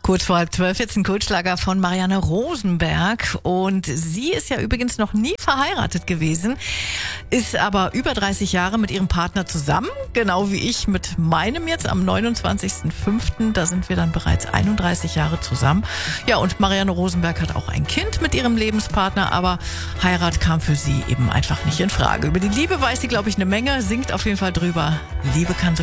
Kurz vor 11:30 jetzt ein Kultschlager von Marianne Rosenberg. Und sie ist ja übrigens noch nie verheiratet gewesen, ist aber über 30 Jahre mit ihrem Partner zusammen, genau wie ich mit meinem jetzt am 29.05. Da sind wir dann bereits 31 Jahre zusammen. Ja, und Marianne Rosenberg hat auch ein Kind mit ihrem Lebenspartner, aber Heirat kam für sie eben einfach nicht in Frage. Über die Liebe weiß sie, glaube ich, eine Menge, singt auf jeden Fall drüber. Liebe kann so